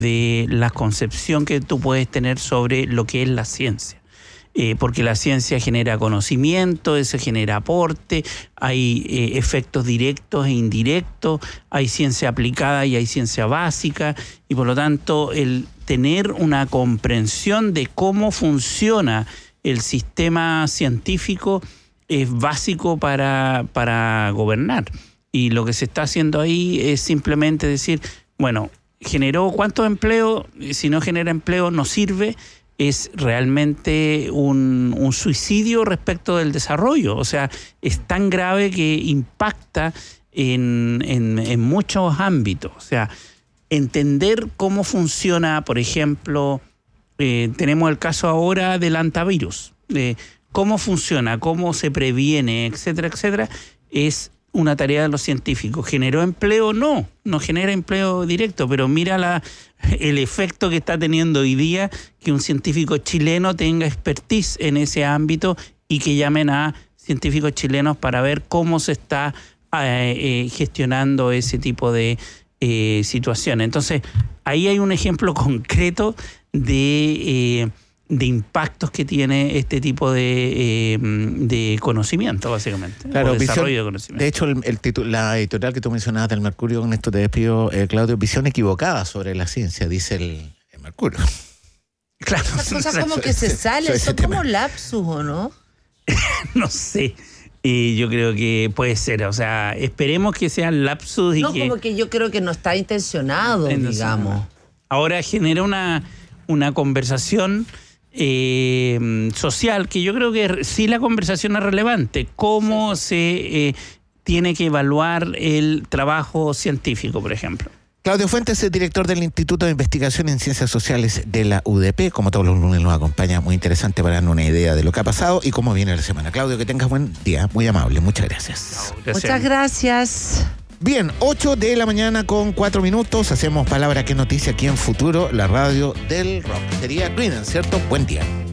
de la concepción que tú puedes tener sobre lo que es la ciencia. Porque la ciencia genera conocimiento, eso genera aporte, hay efectos directos e indirectos, hay ciencia aplicada y hay ciencia básica, y por lo tanto el tener una comprensión de cómo funciona el sistema científico es básico para gobernar. Y lo que se está haciendo ahí es simplemente decir, bueno, generó cuántos empleos, si no genera empleo no sirve. Es realmente un suicidio respecto del desarrollo. O sea, es tan grave que impacta en muchos ámbitos. O sea, entender cómo funciona, por ejemplo, tenemos el caso ahora del hantavirus. Cómo funciona, cómo se previene, etcétera, etcétera, es una tarea de los científicos. ¿Generó empleo? No genera empleo directo, pero mira el efecto que está teniendo hoy día que un científico chileno tenga expertise en ese ámbito y que llamen a científicos chilenos para ver cómo se está gestionando ese tipo de situaciones. Entonces, ahí hay un ejemplo concreto de impactos que tiene este tipo de conocimiento, básicamente. Claro, desarrollo de conocimiento. De hecho, la editorial que tú mencionabas del Mercurio, con esto te despido, Claudio, visión equivocada sobre la ciencia, dice el Mercurio. Claro. Esas cosas como que se salen, son como lapsus, ¿o no? No sé. Yo creo que puede ser, o sea, esperemos que sean lapsus y no, como que yo creo que no está intencionado, digamos. Ahora genera una conversación social, que yo creo que sí la conversación es relevante. ¿Cómo se tiene que evaluar el trabajo científico, por ejemplo? Claudio Fuentes es director del Instituto de Investigación en Ciencias Sociales de la UDP. Como todos los lunes nos acompaña, muy interesante para darnos una idea de lo que ha pasado y cómo viene la semana. Claudio, que tengas buen día, muy amable, muchas gracias. Muchas gracias. Bien, 8 de la mañana con 4 minutos. Hacemos Palabra que Noticia aquí en Futuro, la radio del rock. Sería Green, ¿cierto? Buen día.